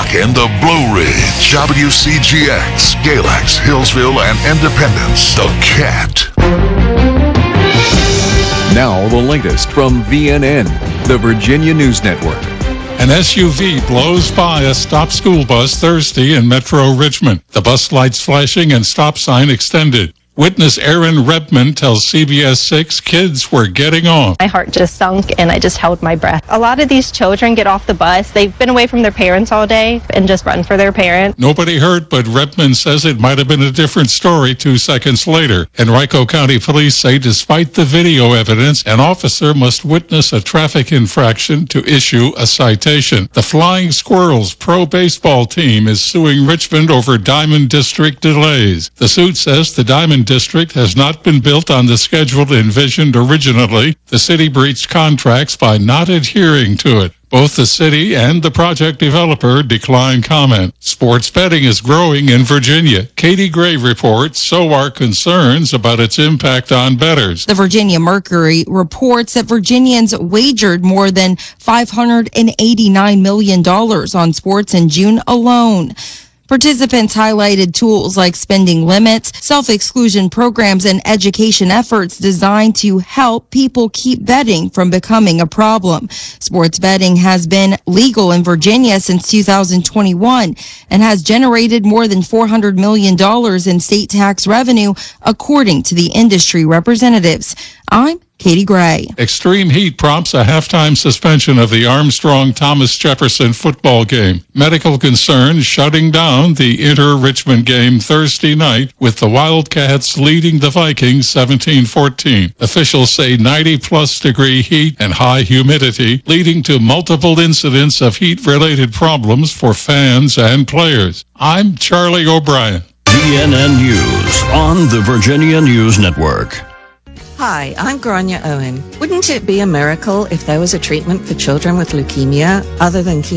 in the Blue Ridge, WCGX, Galax, Hillsville, and Independence. The Cat. Now the latest from VNN, the Virginia News Network. An SUV blows by a stopped school bus Thursday in Metro Richmond. The bus lights flashing and stop sign extended. Witness Aaron Redmond tells CBS 6 kids were getting off. My heart just sunk and I just held my breath. A lot of these children get off the bus. They've been away from their parents all day and just run for their parent. Nobody hurt, but Redmond says it might have been a different story 2 seconds later. Henrico County Police say despite the video evidence, an officer must witness a traffic infraction to issue a citation. The Flying Squirrels pro baseball team is suing Richmond over Diamond District delays. The suit says the Diamond District has not been built on the schedule envisioned originally. The city breached contracts by not adhering to it. Both the city and the project developer declined comment. Sports betting is growing in Virginia. Katie Gray reports, so are concerns about its impact on bettors. The Virginia Mercury reports that Virginians wagered more than $589 million on sports in June alone. Participants highlighted tools like spending limits, self-exclusion programs, and education efforts designed to help people keep betting from becoming a problem. Sports betting has been legal in Virginia since 2021 and has generated more than $400 million in state tax revenue, according to the industry representatives. I'm Katie Gray. Extreme heat prompts a halftime suspension of the Armstrong-Thomas Jefferson football game. Medical concerns shutting down the Inter-Richmond game Thursday night, with the Wildcats leading the Vikings 17-14. Officials say 90-plus degree heat and high humidity, leading to multiple incidents of heat-related problems for fans and players. I'm Charlie O'Brien. VNN News on the Virginia News Network. Hi, I'm Grania Owen. Wouldn't it be a miracle if there was a treatment for children with leukemia other than chemotherapy?